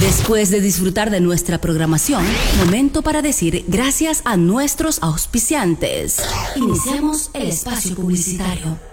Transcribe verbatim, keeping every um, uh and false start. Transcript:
Después de disfrutar de nuestra programación, momento para decir gracias a nuestros auspiciantes. Iniciamos el espacio publicitario.